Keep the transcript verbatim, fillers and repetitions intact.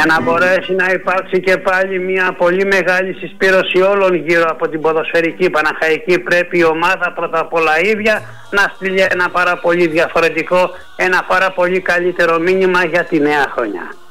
Για να μπορέσει να υπάρξει και πάλι μια πολύ μεγάλη συσπήρωση όλων γύρω από την ποδοσφαιρική Παναχαϊκή, πρέπει η ομάδα πρώτα απ' όλα ίδια να στείλει ένα πάρα πολύ διαφορετικό, ένα πάρα πολύ καλύτερο μήνυμα για τη νέα χρονιά.